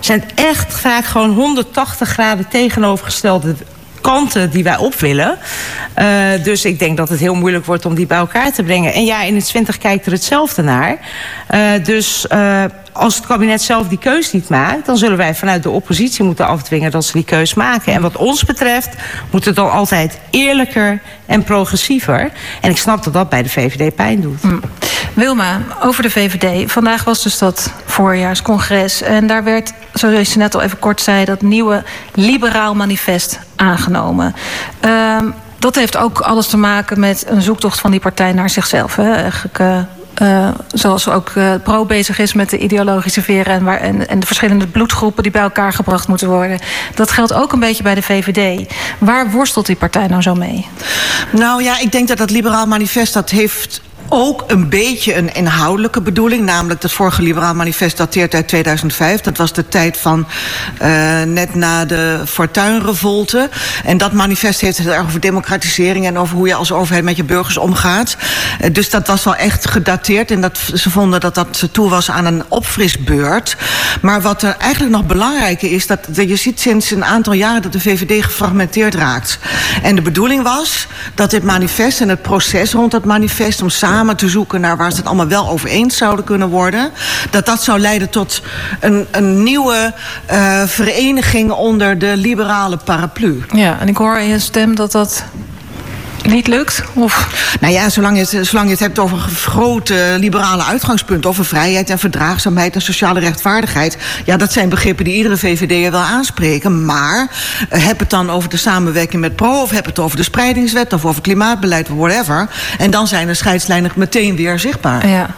zijn echt vaak gewoon 180 graden tegenovergestelde kanten die wij op willen. Dus ik denk dat het heel moeilijk wordt om die bij elkaar te brengen. En ja, in het 20 kijkt er hetzelfde naar. Dus als het kabinet zelf die keus niet maakt, dan zullen wij vanuit de oppositie moeten afdwingen dat ze die keus maken. En wat ons betreft moet het dan altijd eerlijker en progressiever. En ik snap dat dat bij de VVD pijn doet. Wilma, over de VVD. Vandaag was dus dat voorjaarscongres. En daar werd, zoals je net al even kort zei, dat nieuwe liberaal manifest aangenomen. Dat heeft ook alles te maken met een zoektocht van die partij naar zichzelf. Hè? Eigenlijk, zoals ook Pro bezig is met de ideologische veren en de verschillende bloedgroepen die bij elkaar gebracht moeten worden. Dat geldt ook een beetje bij de VVD. Waar worstelt die partij nou zo mee? Nou ja, ik denk dat dat liberaal manifest dat heeft ook een beetje een inhoudelijke bedoeling. Namelijk dat vorige liberaal manifest dateert uit 2005. Dat was de tijd van net na de Fortuyn-revolte. En dat manifest heeft het erg over democratisering en over hoe je als overheid met je burgers omgaat. Dus dat was wel echt gedateerd. En ze vonden dat dat toe was aan een opfrisbeurt. Maar wat er eigenlijk nog belangrijker is, dat je ziet sinds een aantal jaren dat de VVD gefragmenteerd raakt. En de bedoeling was dat dit manifest en het proces rond dat manifest om samen te zoeken naar waar ze het allemaal wel over eens zouden kunnen worden, dat zou leiden tot een nieuwe vereniging onder de liberale paraplu. Ja, en ik hoor in je stem dat niet lukt? Of? Nou ja, zolang je het hebt over grote liberale uitgangspunten, over vrijheid en verdraagzaamheid en sociale rechtvaardigheid, ja, dat zijn begrippen die iedere VVD'er wel aanspreken. Maar heb het dan over de samenwerking met Pro, of heb het over de spreidingswet, of over klimaatbeleid, of whatever. En dan zijn de scheidslijnen meteen weer zichtbaar. Ja.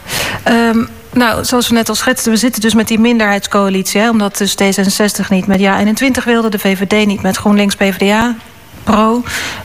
Nou, zoals we net al schetsten, we zitten dus met die minderheidscoalitie, hè, omdat dus D66 niet met JA21 wilde, de VVD niet met GroenLinks, PvdA, Pro.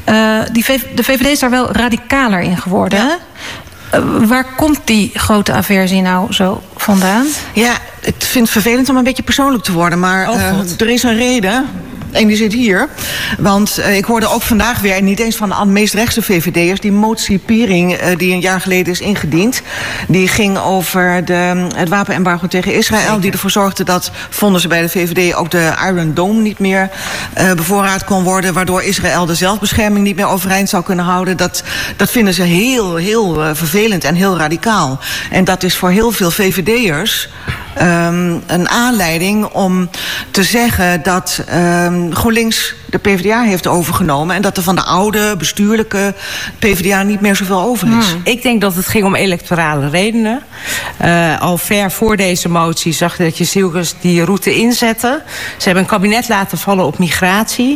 De VVD is daar wel radicaler in geworden. Ja. Waar komt die grote aversie nou zo vandaan? Ja, ik vind het vervelend om een beetje persoonlijk te worden, maar er is een reden. En die zit hier. Want ik hoorde ook vandaag weer, en niet eens van de meest rechtse VVD'ers, die motie Piering, die een jaar geleden is ingediend. Die ging over het wapenembargo tegen Israël. Die ervoor zorgde dat, vonden ze bij de VVD, ook de Iron Dome niet meer bevoorraad kon worden. Waardoor Israël de zelfbescherming niet meer overeind zou kunnen houden. Dat vinden ze heel, heel vervelend en heel radicaal. En dat is voor heel veel VVD'ers een aanleiding om te zeggen dat GroenLinks de PvdA heeft overgenomen en dat er van de oude bestuurlijke PvdA niet meer zoveel over is. Ik denk dat het ging om electorale redenen. Al ver voor deze motie zag je dat je Zielkes die route inzetten. Ze hebben een kabinet laten vallen op migratie.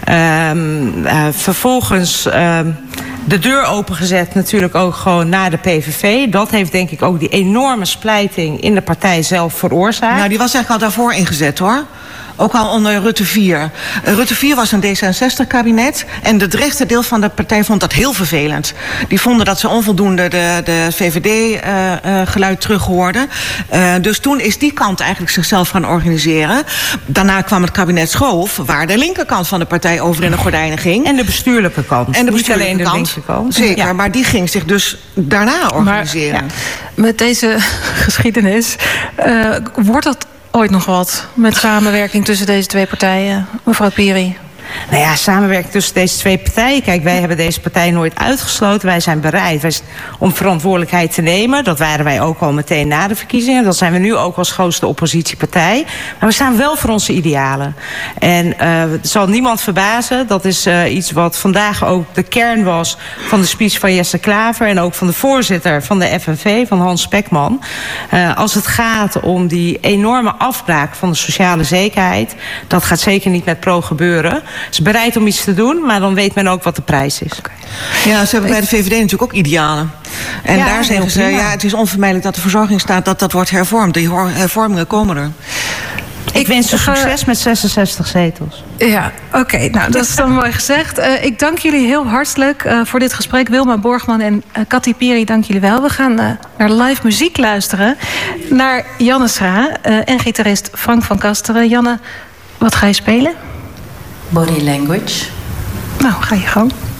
Vervolgens de deur opengezet natuurlijk ook gewoon naar de PVV. Dat heeft denk ik ook die enorme splijting in de partij zelf veroorzaakt. Nou, die was eigenlijk al daarvoor ingezet, hoor. Ook al onder Rutte 4. Rutte 4 was een D66-kabinet. En het rechte deel van de partij vond dat heel vervelend. Die vonden dat ze onvoldoende de VVD-geluid terughoorden. Dus toen is die kant eigenlijk zichzelf gaan organiseren. Daarna kwam het kabinet Schoof, waar de linkerkant van de partij over in de gordijnen ging. En de bestuurlijke kant. En de bestuurlijke kant. Niet alleen de linkerkant. Zeker, ja. Maar die ging zich dus daarna organiseren. Maar, ja, met deze geschiedenis wordt dat ooit nog wat met samenwerking tussen deze twee partijen, mevrouw Piri? Nou ja, samenwerking tussen deze twee partijen. Kijk, wij hebben deze partij nooit uitgesloten. Wij zijn bereid om verantwoordelijkheid te nemen. Dat waren wij ook al meteen na de verkiezingen. Dat zijn we nu ook als grootste oppositiepartij. Maar we staan wel voor onze idealen. En het zal niemand verbazen. Dat is iets wat vandaag ook de kern was van de speech van Jesse Klaver en ook van de voorzitter van de FNV, van Hans Spekman. Als het gaat om die enorme afbraak van de sociale zekerheid, dat gaat zeker niet met Pro gebeuren. Ze is bereid om iets te doen, maar dan weet men ook wat de prijs is. Okay. Ja, ze hebben bij de VVD natuurlijk ook idealen. En ja, daar zeggen ze, ja, het is onvermijdelijk dat de verzorgingsstaat dat wordt hervormd. Die hervormingen komen er. Ik wens je succes met 66 zetels. Ja, oké. Nou, dat is dan mooi gezegd. Ik dank jullie heel hartelijk voor dit gesprek. Wilma Borgman en Kati Piri, dank jullie wel. We gaan naar live muziek luisteren. Naar Janne Schra en gitarist Frank van Kasteren. Janne, wat ga je spelen? Body Language. Nou, ga je gang.